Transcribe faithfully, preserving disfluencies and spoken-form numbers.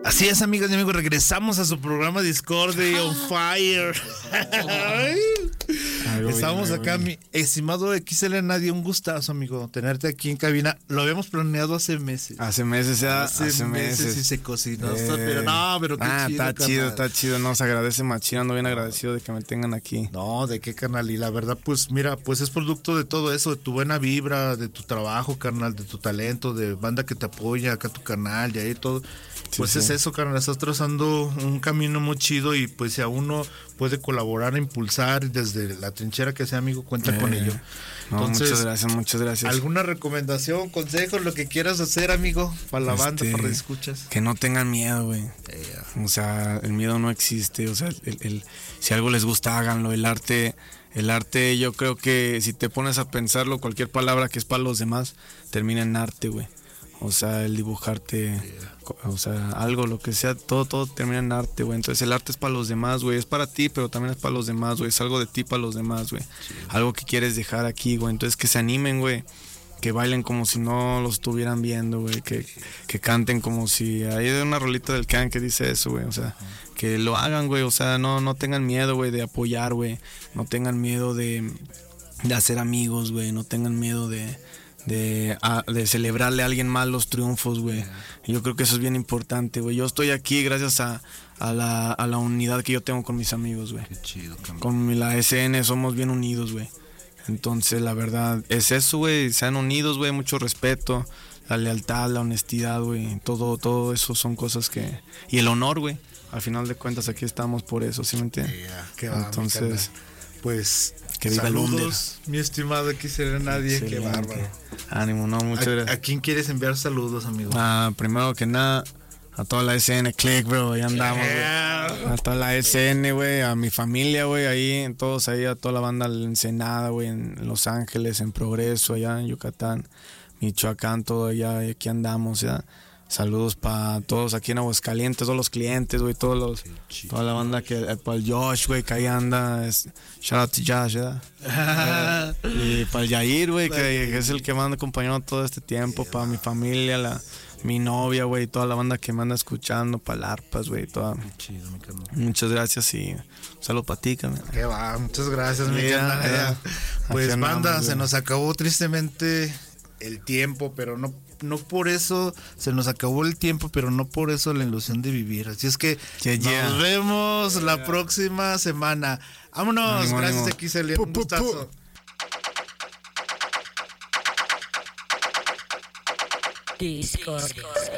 Así es, amigas y amigos, regresamos a su programa Discordia On Fire. Estamos acá, mi estimado X L Nadie, un gustazo, amigo, tenerte aquí en cabina. Lo habíamos planeado hace meses. Hace meses ya, hace, hace meses. meses y se cocinó. Eh, pero no, pero qué ah, chido, está carnal. chido, está chido. Nos agradece machín, ando bien agradecido de que me tengan aquí. No, de qué, carnal. Y la verdad, pues mira, pues es producto de todo eso, de tu buena vibra, de tu trabajo, carnal, de tu talento, de banda que te apoya acá tu canal y ahí todo. Pues sí, es sí. eso, carnal, estás trazando un camino muy chido y pues si a uno puede colaborar, impulsar desde la trinchera que sea, amigo, cuenta eh, con ello. No, Entonces, muchas gracias, muchas gracias. ¿Alguna recomendación, consejo, lo que quieras hacer, amigo, para la este, banda, para las escuchas? Que no tengan miedo, güey. Eh, o sea, el miedo no existe, o sea, el, el, si algo les gusta, háganlo. El arte, el arte, yo creo que si te pones a pensarlo, cualquier palabra que es para los demás, termina en arte, güey. O sea, el dibujarte, yeah. o sea, algo, lo que sea, todo, todo termina en arte, güey. Entonces el arte es para los demás, güey. Es para ti, pero también es para los demás, güey. Es algo de ti para los demás, güey. Sí. Algo que quieres dejar aquí, güey. Entonces que se animen, güey. Que bailen como si no los estuvieran viendo, güey. Que, que canten como si... Hay una rolita del Can que dice eso, güey. O sea, uh-huh. que lo hagan, güey. O sea, no, no tengan miedo, güey, de apoyar, güey. No tengan miedo de, de hacer amigos, güey. No tengan miedo de... De, a, de celebrarle a alguien más los triunfos, güey. Yeah. Yo creo que eso es bien importante, güey. Yo estoy aquí gracias a, a, la, a la unidad que yo tengo con mis amigos, güey. Qué chido, campeón. Con la S N somos bien unidos, güey. Entonces, la verdad, es eso, güey. Sean unidos, güey. Mucho respeto, la lealtad, la honestidad, güey. Todo, todo eso son cosas que... Y el honor, güey. Al final de cuentas, aquí estamos por eso, ¿sí me entiendes? Yeah, qué va, entonces, pues... Que viva saludos, mi estimado X L Nadie, excelente. Qué bárbaro. Ánimo, no, muchas ¿A, gracias. ¿A quién quieres enviar saludos, amigo? Ah, primero que nada, a toda la S N Click, bro, ahí andamos, yeah. güey. A toda la S N, güey, a mi familia, güey, ahí, todos ahí, a toda la banda Ensenada, güey, en Los Ángeles, en Progreso, allá en Yucatán, Michoacán, todo allá, y aquí andamos, ya. Saludos para todos aquí en Aguascalientes, todos los clientes, güey, todos los, toda la banda que, para el Josh, güey, que ahí anda, es, shout out to Josh, ¿verdad? Y para el Yair, güey, que, que es el que me anda acompañando todo este tiempo, para mi familia, la, mi novia, güey, toda la banda que me anda escuchando, para el Arpas, güey, toda. Chido, mi carnal. Muchas gracias y un saludo para ti, carnal. Qué va, muchas gracias, mi carnal. Pues andamos, banda, güey. Se nos acabó tristemente el tiempo, pero no no por eso se nos acabó el tiempo, pero no por eso la ilusión de vivir. Así es que yeah, yeah. nos vemos yeah. la próxima semana. Vámonos, ánimo, gracias ánimo. X L, un gustazo. Discord.